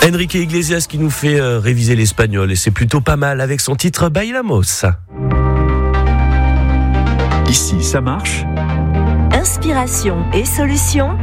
Enrique Iglesias qui nous fait réviser l'espagnol et c'est plutôt pas mal avec son titre Bailamos. Ici, ça marche. Inspiration et solutions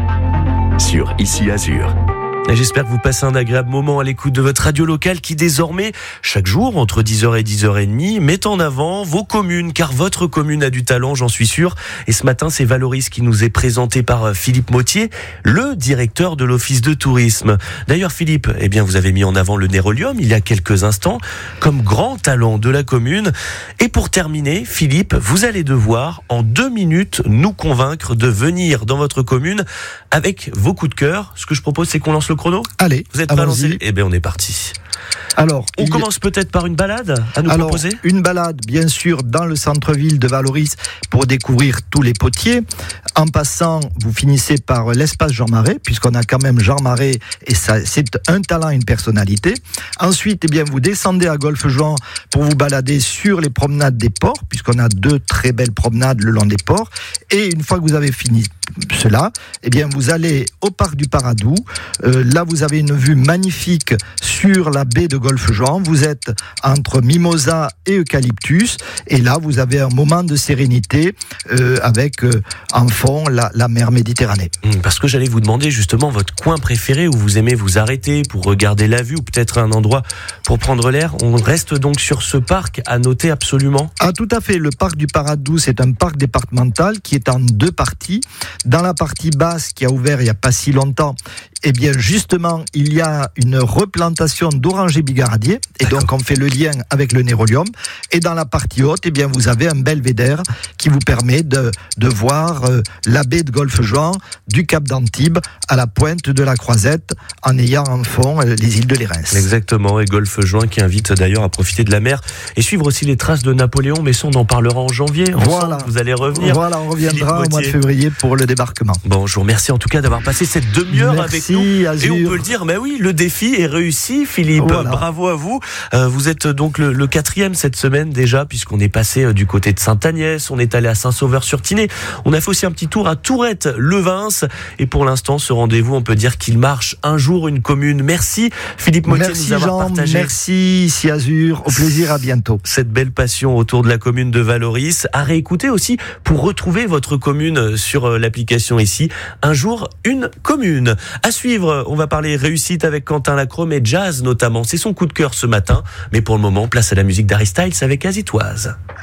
Sur Ici Azur. Et j'espère que vous passez un agréable moment à l'écoute de votre radio locale qui désormais, chaque jour, entre 10h et 10h30, met en avant vos communes, car votre commune a du talent, j'en suis sûr. Et ce matin, c'est Valoris qui nous est présenté par Philippe Mottier, le directeur de l'Office de tourisme. D'ailleurs, Philippe, vous avez mis en avant le Nérolium il y a quelques instants, comme grand talent de la commune. Et pour terminer, Philippe, vous allez devoir, en 2 minutes, nous convaincre de venir dans votre commune avec vos coups de cœur. Ce que je propose, c'est qu'on lance le chrono. Allez, vous êtes pas lancé ? On est parti. Alors, on commence peut-être par une balade à nous proposer. Une balade, bien sûr, dans le centre-ville de Valoris pour découvrir tous les potiers. En passant, vous finissez par l'espace Jean Marais, puisqu'on a quand même Jean Marais et ça, c'est un talent, une personnalité. Ensuite, vous descendez à Golfe-Juan pour vous balader sur les promenades des ports, puisqu'on a 2 très belles promenades le long des ports. Et une fois que vous avez fini cela, vous allez au parc du Paradou. Là, vous avez une vue magnifique sur la baie de Golfe-Juan. Vous êtes entre Mimosa et Eucalyptus. Et là, vous avez un moment de sérénité avec en fond la mer Méditerranée. Parce que j'allais vous demander justement votre coin préféré où vous aimez vous arrêter pour regarder la vue ou peut-être un endroit pour prendre l'air. On reste donc sur ce parc à noter absolument. Ah, tout à fait. Le parc du Paradou, c'est un parc départemental qui est en 2 parties. Dans la partie basse qui a ouvert il n'y a pas si longtemps, justement, il y a une replantation d'orangers bigaradiers et donc on fait le lien avec le Nérolium. Et dans la partie haute, vous avez un belvédère qui vous permet de voir la baie de Golfe-Juan, du Cap d'Antibes à la pointe de la Croisette, en ayant en fond les îles de Lérins. Exactement, et Golfe-Juan qui invite d'ailleurs à profiter de la mer et suivre aussi les traces de Napoléon, mais ça on en parlera en janvier. Voilà. Vous allez revenir. Voilà, on reviendra au mois de février pour le débarquement. Bon, je vous remercie en tout cas d'avoir passé cette demi-heure avec nous. Azur. Et on peut le dire, le défi est réussi, Philippe. Voilà. Bravo à vous. Vous êtes donc le 4e cette semaine déjà, puisqu'on est passé du côté de Sainte-Agnès, on est allé à Saint-Sauveur-sur-Tinée. On a fait aussi un petit tour à Tourette-Levins. Et pour l'instant, ce rendez-vous, on peut dire qu'il marche un jour une commune. Merci Philippe Mottier de nous avoir partagé. Merci Ici Azur. Au plaisir, à bientôt. Cette belle passion autour de la commune de Valoris. À réécouter aussi pour retrouver votre commune sur l'application ici. Un jour, une commune. À suivre, on va parler réussite avec Quentin Lacrome et jazz notamment. C'est son coup de cœur ce matin. Mais pour le moment, place à la musique d'Harry Styles avec Azitoise.